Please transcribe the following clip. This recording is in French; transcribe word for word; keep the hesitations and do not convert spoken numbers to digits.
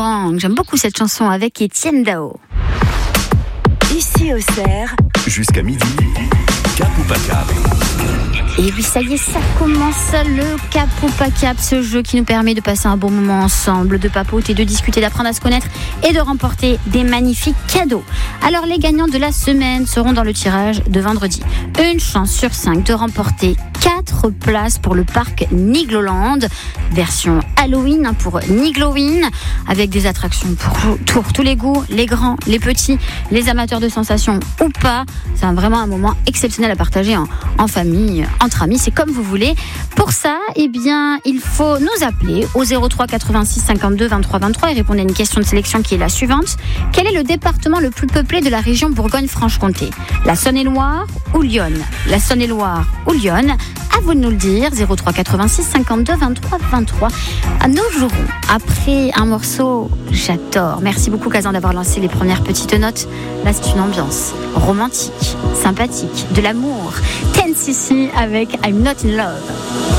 Bang. J'aime beaucoup cette chanson avec Étienne Dao. Ici Auxerre, jusqu'à midi, Cap ou pas Cap. Et oui, ça y est, ça commence le Cap ou pas Cap, ce jeu qui nous permet de passer un bon moment ensemble, de papoter, de discuter, d'apprendre à se connaître et de remporter des magnifiques cadeaux. Alors, les gagnants de la semaine seront dans le tirage de vendredi. Une chance sur cinq de remporter quatre places pour le parc Nigloland, version Halloween pour Nigloween, avec des attractions pour, pour tous les goûts, les grands, les petits, les amateurs de sensations ou pas. C'est vraiment un moment exceptionnel à partager en, en famille, entre amis, c'est comme vous voulez. Pour ça, eh bien, il faut nous appeler au zéro trois quatre-vingt-six cinquante-deux vingt-trois vingt-trois et répondre à une question de sélection qui est la suivante. Quel est le département le plus peuplé de la région Bourgogne-Franche-Comté ? La Saône-et-Loire ou Lyon ? La Saône-et-Loire ou Lyon ? À vous de nous le dire, zéro trois quatre-vingt-six cinquante-deux vingt-trois vingt-trois. Nous jouerons après un morceau, j'adore. Merci beaucoup Kazan d'avoir lancé les premières petites notes. Là, c'est une ambiance romantique, sympathique, de l'amour. ten C C avec I'm Not in Love.